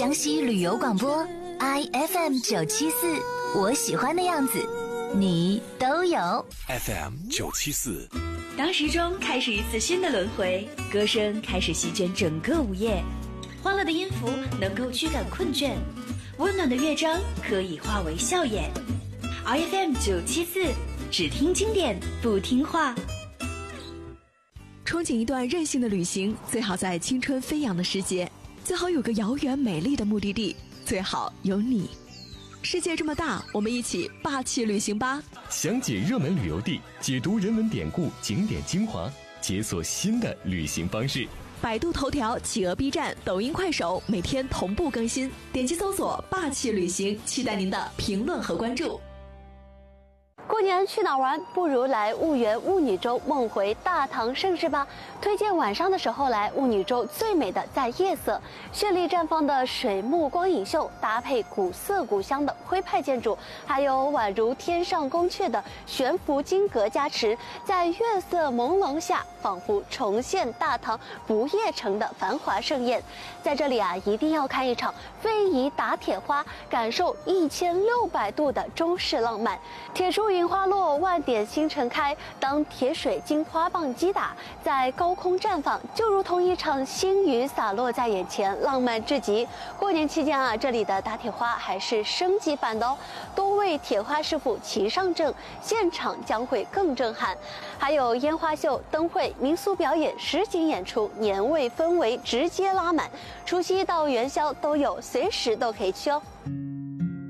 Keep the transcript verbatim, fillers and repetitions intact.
江西旅游广播 I F M 九七四，我喜欢的样子，你都有。 F M 九七四。 当时钟开始一次新的轮回，歌声开始席卷整个午夜，欢乐的音符能够驱赶困倦，温暖的乐章可以化为笑颜。 I F M 九七四，只听经典不听话。 憧憬一段任性的旅行，最好在青春飞扬的时节，最好有个遥远美丽的目的地，最好有你。世界这么大，我们一起霸气旅行吧！ 详解热门旅游地，解读人文典故、景点精华，解锁新的旅行方式。 百度头条、企鹅 B 站、抖音、快手每天同步更新，点击搜索霸气旅行，期待您的评论和关注。 过年去哪儿玩？不如来婺源雾女洲梦回大唐盛世吧。推荐晚上的时候来雾女洲，最美的在夜色，绚丽绽放的水幕光影秀，搭配古色古香的徽派建筑，还有宛如天上宫阙的悬浮金阁加持，在月色朦胧下，仿佛重现大唐不夜城的繁华盛宴。在这里啊，一定要看一场非遗打铁花，感受一千六百度的中式浪漫。铁树银花落，万点星辰开。当铁水晶花棒击打，在高空绽放，就如同一场星雨洒落在眼前，浪漫至极。过年期间啊，这里的打铁花还是升级版的哦，多位铁花师傅齐上阵，现场将会更震撼。还有烟花秀、灯会、民俗表演、实景演出，年味氛围直接拉满。除夕到元宵都有，随时都可以去哦。